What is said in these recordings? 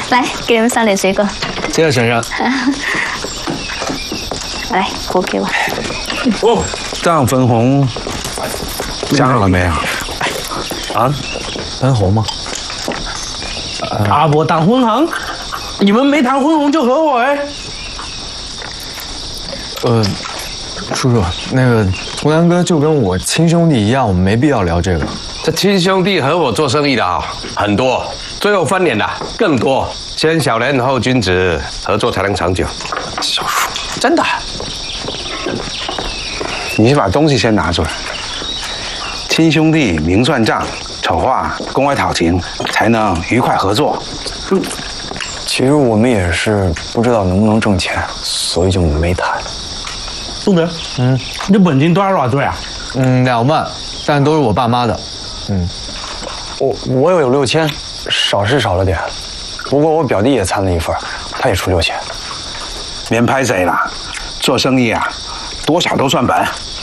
来，给你们上点水果。 谢谢婶婶。 来，锅给我。 哦，这样分红加了没有？ 啊，分红吗？ 阿伯谈分红，你们没谈分红就合伙哎。 叔叔，那个图南哥就跟我亲兄弟一样，我们没必要聊这个。 这亲兄弟合伙做生意的啊，很多，最后翻脸的更多。先小人后君子，合作才能长久。 小叔， 真的。 你把东西先拿出来。亲兄弟明算账，丑话公开讨情，才能愉快合作。 其实我们也是不知道能不能挣钱，所以就没谈。 宋德，你本金多少多呀 ？2万，但都是我爸妈的。 我有6000，少是少了点，不过我表弟也参了一份，他也出6000。 别拍谁了，做生意啊，多少都算本。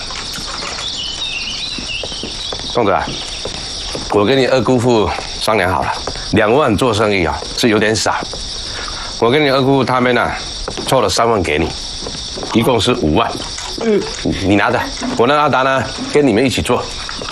宋子，我跟你二姑父商量好了，2万做生意啊是有点少，我跟你二姑父他们呢，凑了3万给你，一共是5万。你拿着，我让阿达呢跟你们一起做。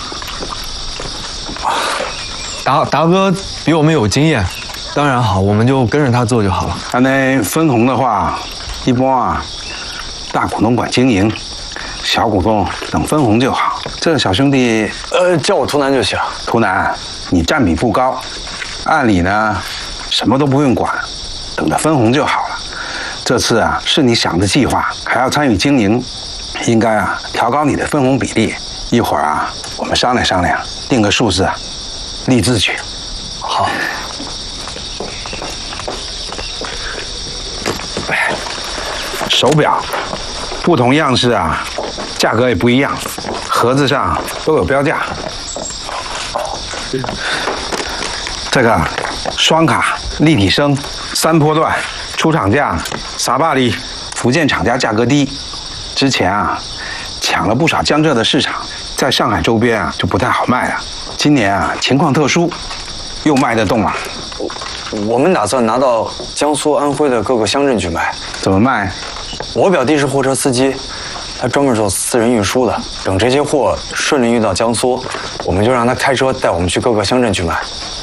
达哥比我们有经验，当然好，我们就跟着他做就好了。 那分红的话，一般啊，大股东管经营，小股东等分红就好。这个小兄弟， 叫我图南就行。 图南，你占比不高，按理呢，什么都不用管，等着分红就好了。这次啊，是你想的计划，还要参与经营，应该啊调高你的分红比例。一会儿啊，我们商量商量，定个数字，立字据。 好。 手表，不同样式啊，价格也不一样，盒子上都有标价。这个双卡立体声3波段，出厂价3巴黎，福建厂家价格低。之前啊，抢了不少江浙的市场，在上海周边啊就不太好卖了。今年啊情况特殊，又卖得动了。 我们打算拿到江苏、安徽的各个乡镇去卖。 怎么卖？ 我表弟是货车司机，他专门做私人运输的。等这些货顺利运到江苏，我们就让他开车带我们去各个乡镇去卖。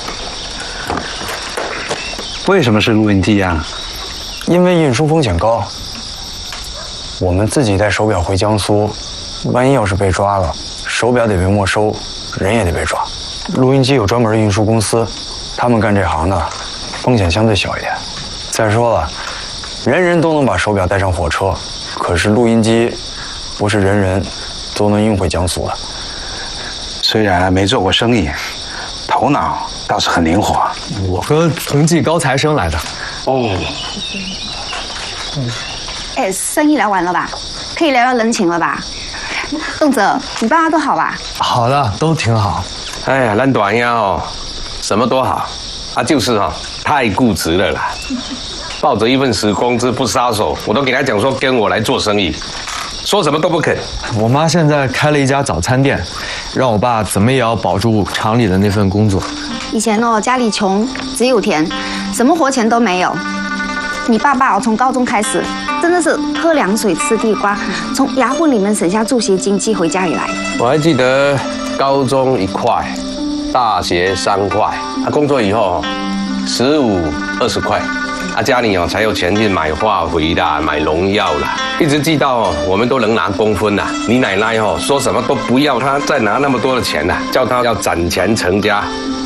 为什么是录音机啊？ 因为运输风险高。我们自己带手表回江苏，万一要是被抓了，手表得被没收，人也得被抓。录音机有专门的运输公司，他们干这行的，风险相对小一点。再说了，人人都能把手表带上火车，可是录音机不是人人都能运回江苏的。 虽然没做过生意，头脑倒是很灵活。 我和同济高材生来的。 哦。 哎，生意聊完了吧？可以聊聊人情了吧？动泽，你爸妈都好吧？ 好的，都挺好。 哎呀，烂短呀哦，什么都好，就是太固执了啦。抱着一份死工资不撒手，我都给他讲说跟我来做生意，说什么都不肯。 我妈现在开了一家早餐店，让我爸怎么也要保住厂里的那份工作。 以前家里穷，只有田，什么活钱都没有。你爸爸从高中开始，真的是喝凉水吃地瓜，从牙缝里面省下助学金寄回家里来。 我还记得高中1块，大学3块，工作以后15、20块，家里才有钱去买化肥啦、买农药啦，一直记到我们都能拿公分啦。你奶奶说什么都不要他再拿那么多的钱啦，叫他要攒钱成家。